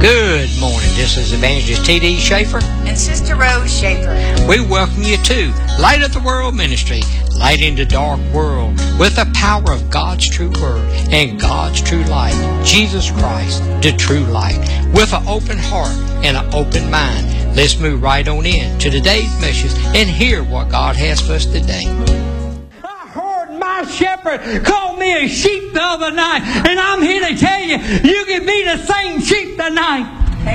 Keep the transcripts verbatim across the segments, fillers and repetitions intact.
Good morning. This is Evangelist T D Schaefer and Sister Rose Schaefer. We welcome you to Light of the World Ministry, lighting the dark world with the power of God's true word and God's true light, Jesus Christ, the true light, with an open heart and an open mind. Let's move right on in to today's message and hear what God has for us today. My shepherd called me a sheep the other night, and I'm here to tell you, you can be the same sheep tonight.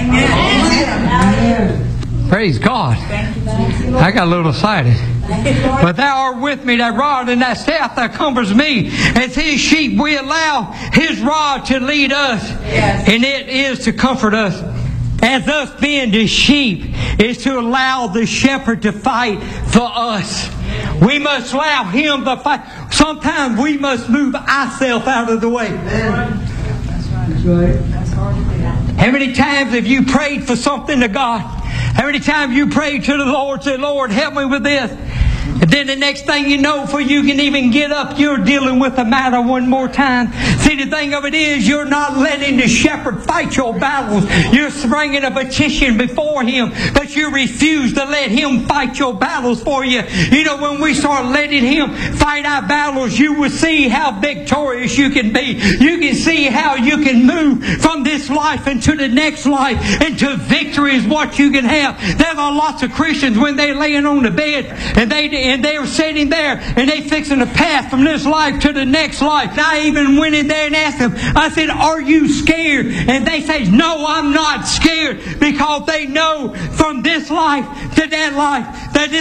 Amen. Praise God. I got a little excited. But thou art with me, that rod and that staff that comforts me. As his sheep, we allow his rod to lead us, and it is to comfort us. As us being the sheep is to allow the shepherd to fight for us. We must allow him to fight. Sometimes we must move ourselves out of the way. That's right. That's right. That's hard to do. How many times have you prayed for something to God? How many times you prayed to the Lord, say, Lord, help me with this? And then the next thing you know, before you can even get up, you're dealing with the matter one more time. See, the thing of it is, you're not letting the shepherd fight your battles. You're bringing a petition before him, but you refuse to let him fight your battles for you. You know, when we start letting him fight our battles, you will see how victorious you can be. You can see how you can move from this life into the next life. Into victory is what you can have. There are lots of Christians when they're laying on the bed and they and they were sitting there and they fixing a path from this life to the next life. And I even went in there and asked them, I said, are you scared? And they said, no, I'm not scared, because they know from this life to that life that